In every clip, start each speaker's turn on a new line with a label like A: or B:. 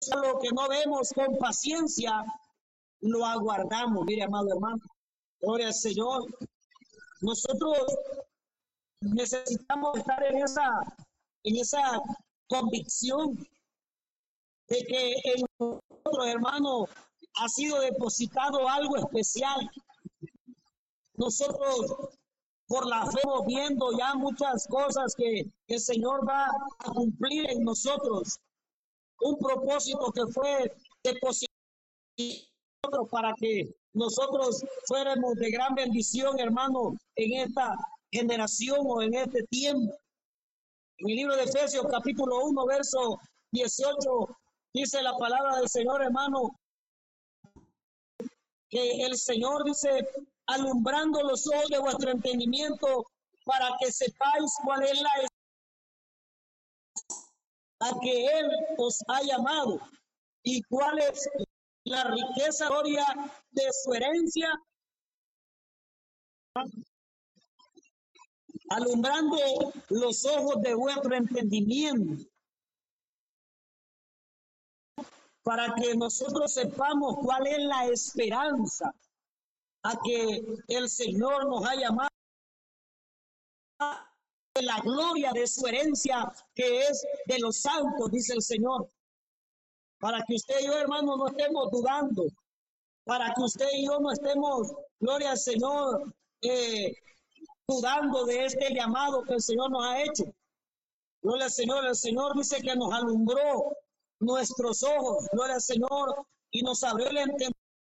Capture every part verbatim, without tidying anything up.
A: lo que no vemos con paciencia, lo aguardamos. Mire, amado hermano, gloria al Señor. Nosotros necesitamos estar en esa, en esa convicción de que en nosotros, hermano, ha sido depositado algo especial. Nosotros, por la fe, vamos viendo ya muchas cosas que el Señor va a cumplir en nosotros. Un propósito que fue depositado para que nosotros fuéramos de gran bendición, hermano, en esta generación o en este tiempo. En el libro de Efesios, capítulo uno, verso dieciocho, dice la palabra del Señor, hermano, que el Señor dice, alumbrando los ojos de vuestro entendimiento, para que sepáis cuál es la a que Él os ha llamado y cuál es la riqueza, gloria de su herencia, alumbrando los ojos de vuestro entendimiento, para que nosotros sepamos cuál es la esperanza a que el Señor nos ha llamado, de la gloria de su herencia, que es de los santos, dice el Señor. Para que usted y yo, hermano, no estemos dudando, para que usted y yo no estemos, gloria al Señor, eh, dudando de este llamado que el Señor nos ha hecho. Gloria al Señor, el Señor dice que nos alumbró nuestros ojos, gloria al Señor, y nos abrió el entendimiento,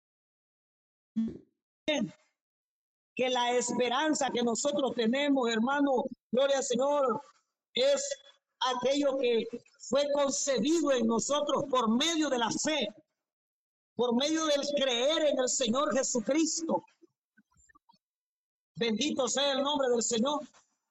A: que la esperanza que nosotros tenemos, hermano, gloria al Señor, es aquello que fue concebido en nosotros por medio de la fe, por medio del creer en el Señor Jesucristo. Bendito sea el nombre del Señor.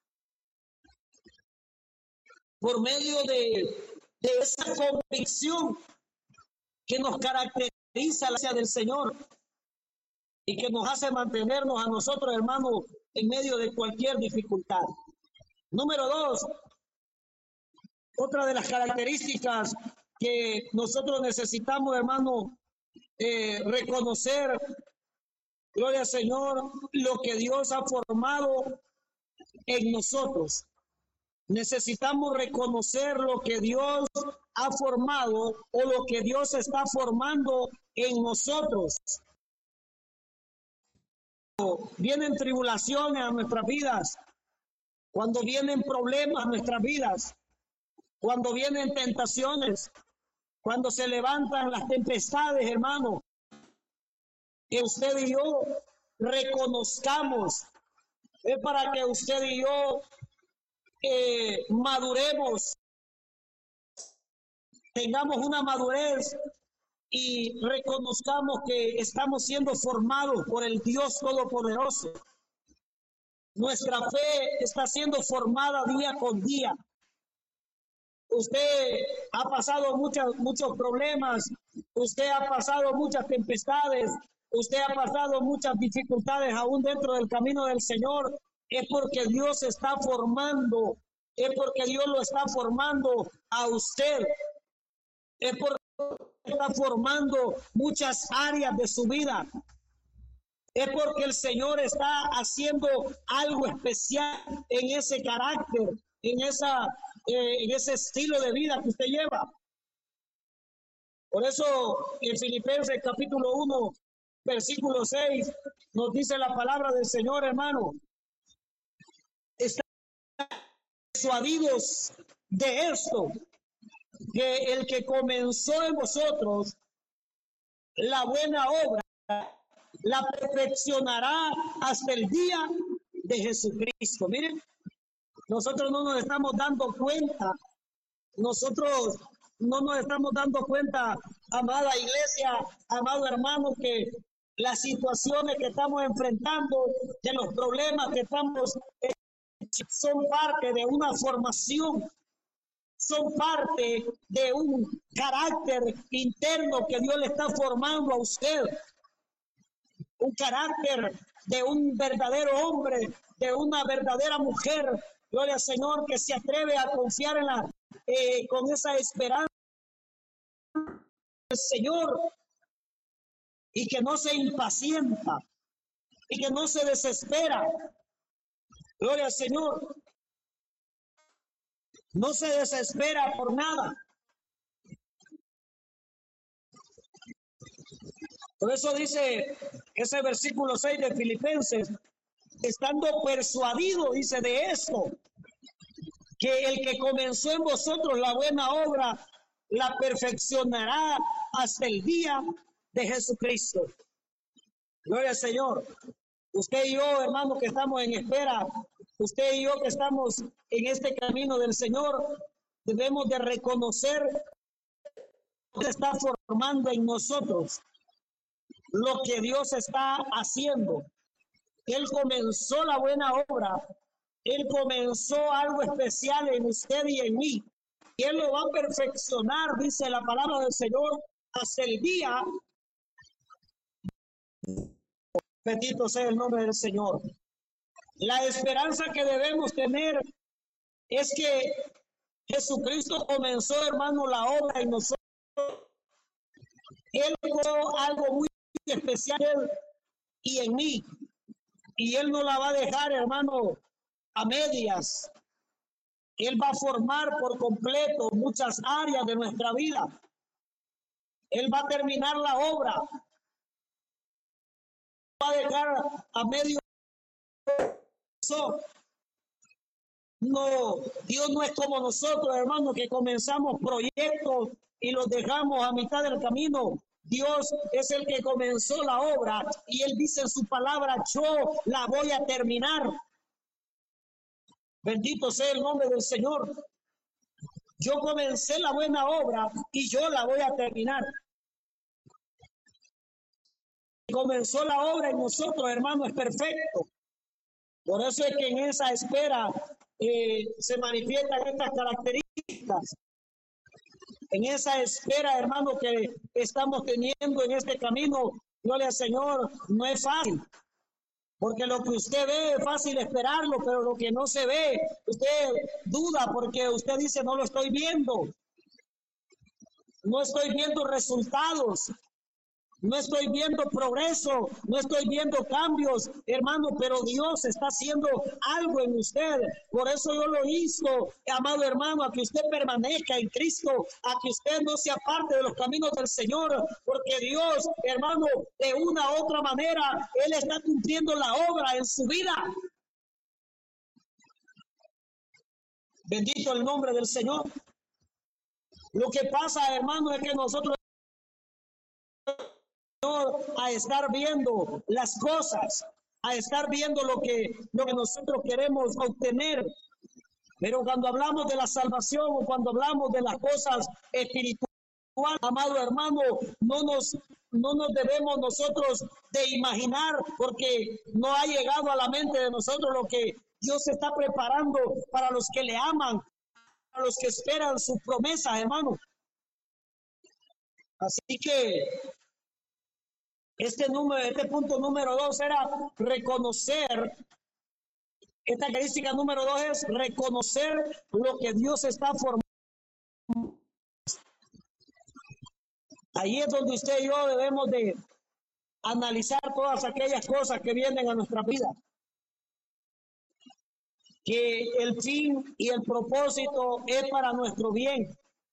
A: Por medio de, de esa convicción que nos caracteriza la gracia del Señor y que nos hace mantenernos a nosotros, hermanos, en medio de cualquier dificultad. Número dos, otra de las características que nosotros necesitamos, hermano, eh, reconocer, gloria al Señor, lo que Dios ha formado en nosotros. Necesitamos reconocer lo que Dios ha formado o lo que Dios está formando en nosotros. Cuando vienen tribulaciones a nuestras vidas, cuando vienen problemas a nuestras vidas, cuando vienen tentaciones, cuando se levantan las tempestades, hermano, que usted y yo reconozcamos, es para que usted y yo eh, maduremos, tengamos una madurez y reconozcamos que estamos siendo formados por el Dios Todopoderoso. Nuestra fe está siendo formada día con día. Usted ha pasado muchas, muchos problemas, usted ha pasado muchas tempestades, usted ha pasado muchas dificultades aún dentro del camino del Señor. Es porque Dios está formando, es porque Dios lo está formando a usted, es porque está formando muchas áreas de su vida, es porque el Señor está haciendo algo especial en ese carácter, en esa eh, en ese estilo de vida que usted lleva. Por eso en Filipenses capítulo uno, versículo seis, nos dice la palabra del Señor, hermano, están persuadidos de esto, que el que comenzó en vosotros la buena obra, la perfeccionará hasta el día de Jesucristo. Miren, nosotros no nos estamos dando cuenta, nosotros no nos estamos dando cuenta, amada iglesia, amado hermano, que las situaciones que estamos enfrentando, de los problemas que estamos, eh, son parte de una formación, son parte de un carácter interno que Dios le está formando a usted. Un carácter de un verdadero hombre, de una verdadera mujer, gloria al Señor, que se atreve a confiar en la, eh, con esa esperanza Señor y que no se impacienta y que no se desespera. Gloria al Señor. No se desespera por nada. Por eso dice ese versículo seis de Filipenses, estando persuadido, dice, de esto, que el que comenzó en vosotros la buena obra, la perfeccionará hasta el día de Jesucristo. Gloria al Señor. Usted y yo, hermano, que estamos en espera, usted y yo que estamos en este camino del Señor, debemos de reconocer que está formando en nosotros lo que Dios está haciendo. Él comenzó la buena obra, Él comenzó algo especial en usted y en mí, y Él lo va a perfeccionar, dice la palabra del Señor, hasta el día. Bendito sea el nombre del Señor. La esperanza que debemos tener es que Jesucristo comenzó, hermano, la obra en nosotros. Él hizo algo muy especial y en mí, y Él no la va a dejar, hermano, a medias. Él va a formar por completo muchas áreas de nuestra vida. Él va a terminar la obra. Va a dejar a medio. No, Dios no es como nosotros, hermano, que comenzamos proyectos y los dejamos a mitad del camino. Dios es el que comenzó la obra y Él dice en su palabra, yo la voy a terminar. Bendito sea el nombre del Señor. Yo comencé la buena obra y yo la voy a terminar. Comenzó la obra en nosotros, hermano, es perfecto. Por eso es que en esa espera eh, se manifiestan estas características. En esa espera, hermano, que estamos teniendo en este camino, gloria al Señor, no es fácil. Porque lo que usted ve es fácil esperarlo, pero lo que no se ve, usted duda porque usted dice, no lo estoy viendo. No estoy viendo resultados. No estoy viendo progreso, no estoy viendo cambios, hermano, pero Dios está haciendo algo en usted. Por eso yo lo insto, amado hermano, a que usted permanezca en Cristo, a que usted no se aparte de los caminos del Señor, porque Dios, hermano, de una u otra manera, Él está cumpliendo la obra en su vida. Bendito el nombre del Señor. Lo que pasa, hermano, es que nosotros a estar viendo las cosas, a estar viendo lo que, lo que nosotros queremos obtener. Pero cuando hablamos de la salvación o cuando hablamos de las cosas espirituales, amado hermano, no nos, no nos debemos nosotros de imaginar, porque no ha llegado a la mente de nosotros lo que Dios está preparando para los que le aman, para los que esperan sus promesas, hermano. Así que Este, número, este punto número dos era reconocer, esta característica número dos es reconocer lo que Dios está formando. Ahí es donde usted y yo debemos de analizar todas aquellas cosas que vienen a nuestra vida. Que el fin y el propósito es para nuestro bien.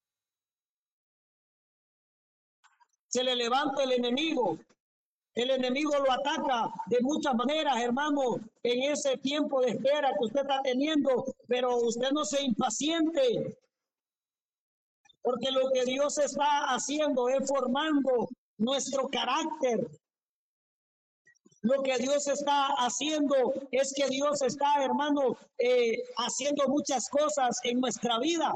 A: Se le levanta el enemigo. El enemigo lo ataca de muchas maneras, hermano, en ese tiempo de espera que usted está teniendo, pero usted no se impaciente, porque lo que Dios está haciendo es formando nuestro carácter. Lo que Dios está haciendo es que Dios está, hermano, eh, haciendo muchas cosas en nuestra vida.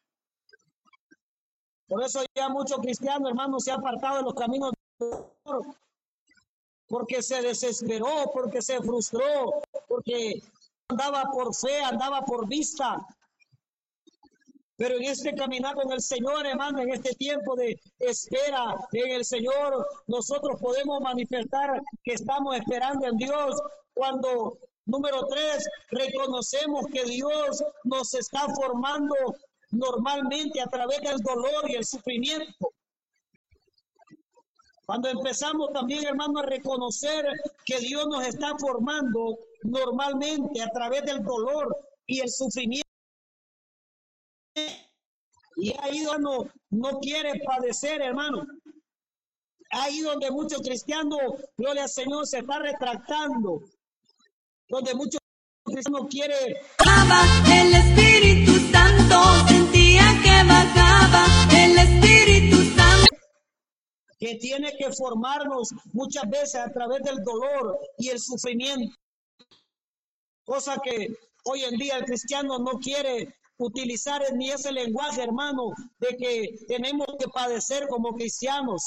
A: Por eso ya muchos cristianos, hermanos, se han apartado de los caminos del Señor. Porque se desesperó, porque se frustró, porque andaba por fe, andaba por vista. Pero en este caminar con el Señor, hermano, en este tiempo de espera en el Señor, nosotros podemos manifestar que estamos esperando en Dios. Cuando, número tres, reconocemos que Dios nos está formando normalmente a través del dolor y el sufrimiento. Cuando empezamos también, hermano, a reconocer que Dios nos está formando normalmente a través del dolor y el sufrimiento. Y ahí donde no quiere padecer, hermano. Ahí donde muchos cristianos, gloria al Señor, se está retractando. Donde muchos cristianos quieren.
B: El Espíritu Santo, sentía que bajaba el Espíritu Santo.
A: Que tiene que formarnos muchas veces a través del dolor y el sufrimiento. Cosa que hoy en día el cristiano no quiere utilizar ni ese lenguaje, hermano, de que tenemos que padecer como cristianos.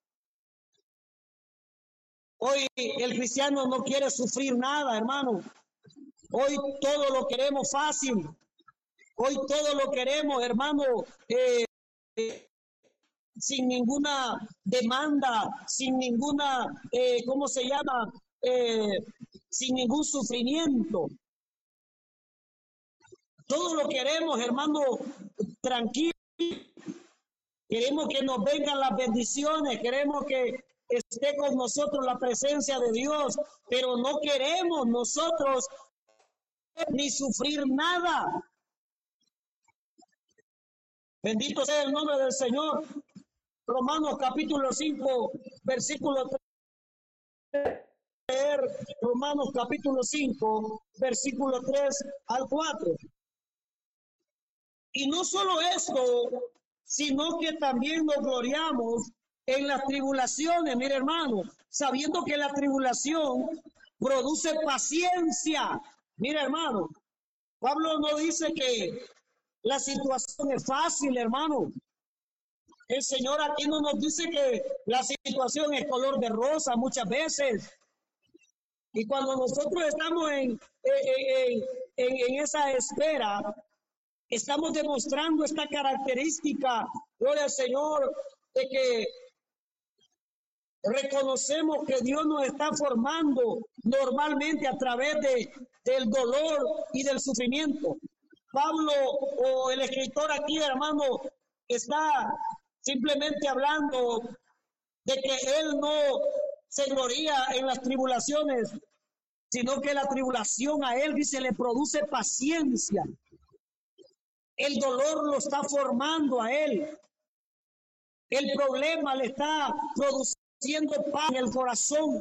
A: Hoy el cristiano no quiere sufrir nada, hermano. Hoy todo lo queremos fácil. Hoy todo lo queremos, hermano, eh, eh, sin ninguna demanda, sin ninguna, eh, ¿cómo se llama? Eh, sin ningún sufrimiento. Todo lo queremos, hermano, tranquilo. Queremos que nos vengan las bendiciones, queremos que esté con nosotros la presencia de Dios, pero no queremos nosotros ni sufrir nada. Bendito sea el nombre del Señor. Romanos capítulo cinco, versículo tres. Romanos capítulo cinco, versículo tres al cuatro. Y no solo esto, sino que también nos gloriamos en las tribulaciones, mire hermano, sabiendo que la tribulación produce paciencia. Mire hermano, Pablo no dice que la situación es fácil, hermano. El Señor aquí no nos dice que la situación es color de rosa muchas veces. Y cuando nosotros estamos en, en, en, en esa espera, estamos demostrando esta característica, gloria al Señor, de que reconocemos que Dios nos está formando normalmente a través de, del dolor y del sufrimiento. Pablo o el escritor aquí, hermano, está simplemente hablando de que él no se gloria en las tribulaciones, sino que la tribulación a él, dice, le produce paciencia. El dolor lo está formando a él. El problema le está produciendo paz en el corazón.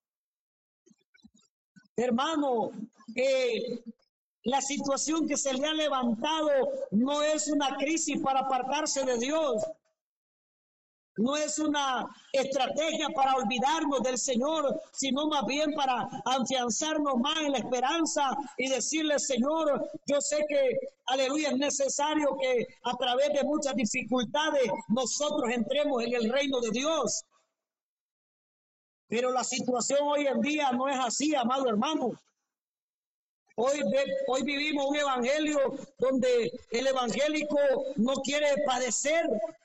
A: Hermano, eh, la situación que se le ha levantado no es una crisis para apartarse de Dios. No es una estrategia para olvidarnos del Señor, sino más bien para afianzarnos más en la esperanza y decirle, Señor, yo sé que, aleluya, es necesario que a través de muchas dificultades nosotros entremos en el reino de Dios. Pero la situación hoy en día no es así, amado hermano. Hoy, hoy vivimos un evangelio donde el evangélico no quiere padecer,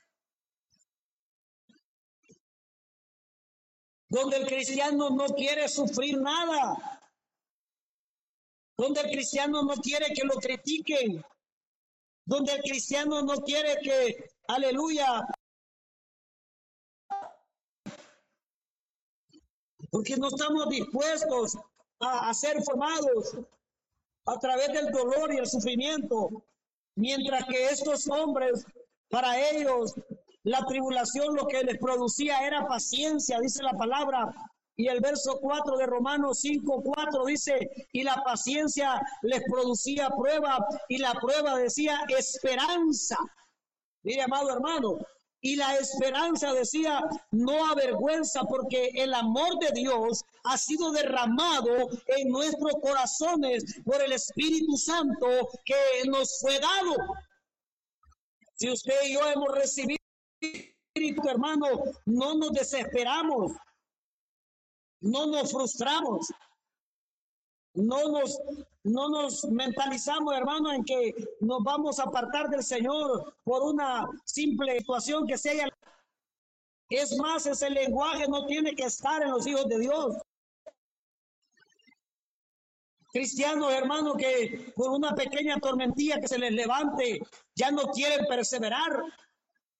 A: donde el cristiano no quiere sufrir nada, donde el cristiano no quiere que lo critiquen, donde el cristiano no quiere que, aleluya, porque no estamos dispuestos a, a ser formados a través del dolor y el sufrimiento, mientras que estos hombres, para ellos, la tribulación lo que les producía era paciencia, dice la palabra. Y el verso cuatro de Romanos cinco, cuatro dice, y la paciencia les producía prueba, y la prueba decía esperanza. Mire, amado hermano, y la esperanza decía no avergüenza, porque el amor de Dios ha sido derramado en nuestros corazones por el Espíritu Santo que nos fue dado. Si usted y yo hemos recibido Espíritu, hermano, no nos desesperamos, no nos frustramos, no nos, no nos mentalizamos, hermano, en que nos vamos a apartar del Señor por una simple situación que se haya. Es más, ese lenguaje no tiene que estar en los hijos de Dios. Cristianos, hermanos, que por una pequeña tormentilla que se les levante, ya no quieren perseverar.